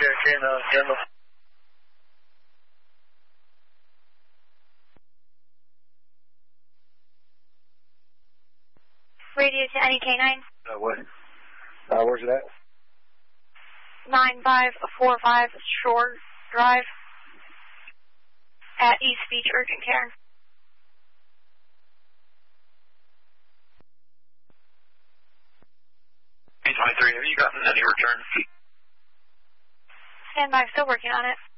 Cherokee and Kendall. Radio to NEK9. What? Where's it at? 9545 Shore Drive at East Beach Urgent Care. B-23, have you gotten any return? Stand by, still working on it.